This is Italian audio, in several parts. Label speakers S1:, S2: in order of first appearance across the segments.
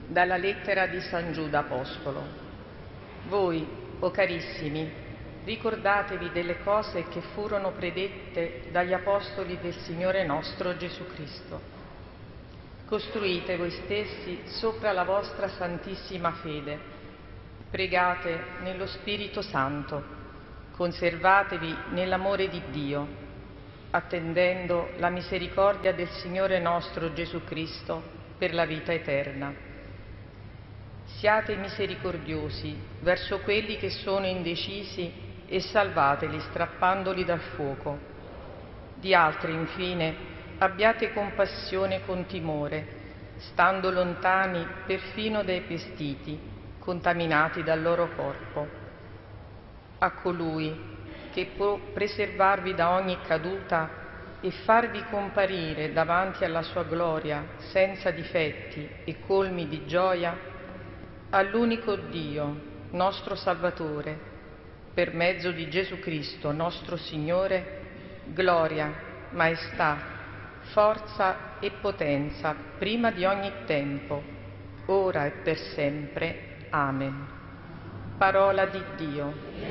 S1: Dalla lettera di San Giuda Apostolo. Voi, o carissimi, ricordatevi delle cose che furono predette dagli Apostoli del Signore nostro Gesù Cristo. Costruite voi stessi sopra la vostra santissima fede, pregate nello Spirito Santo, conservatevi nell'amore di Dio, attendendo la misericordia del Signore nostro Gesù Cristo per la vita eterna. Siate misericordiosi verso quelli che sono indecisi e salvateli strappandoli dal fuoco. Di altri, infine, abbiate compassione con timore, stando lontani perfino dai vestiti contaminati dal loro corpo. A colui che può preservarvi da ogni caduta e farvi comparire davanti alla sua gloria senza difetti e colmi di gioia, all'unico Dio, nostro Salvatore, per mezzo di Gesù Cristo, nostro Signore, gloria, maestà, forza e potenza, prima di ogni tempo, ora e per sempre. Amen. Parola di Dio.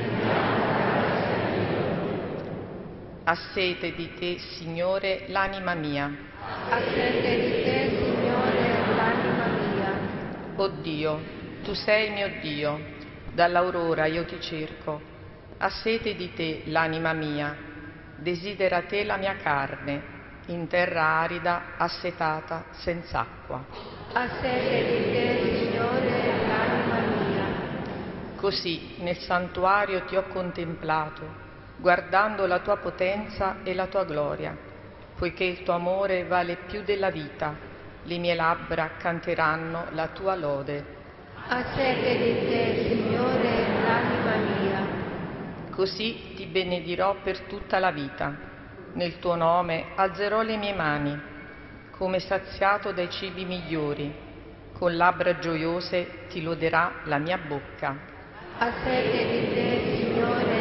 S1: Ha sete di te, Signore, l'anima mia.
S2: Ha sete di te, Signore, l'anima mia.
S1: O Dio, tu sei mio Dio, dall'aurora io ti cerco. Ha sete di te l'anima mia, desidera te la mia carne, in terra arida, assetata, senz'acqua.
S2: Ha sete di te, Signore, l'anima mia.
S1: Così nel santuario ti ho contemplato, guardando la tua potenza e la tua gloria, poiché il tuo amore vale più della vita, le mie labbra canteranno la tua lode.
S2: Ha sete di te, Signore, l'anima mia.
S1: Così ti benedirò per tutta la vita. Nel tuo nome alzerò le mie mani, come saziato dai cibi migliori. Con labbra gioiose ti loderà la mia bocca.
S2: Ha sete di te, Signore,